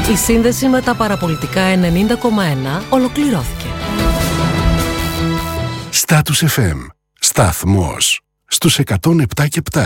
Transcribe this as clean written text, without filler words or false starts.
Η σύνδεση με τα παραπολιτικά 90,1 ολοκληρώθηκε. Status FM. Σταθμός στους 107 και 7.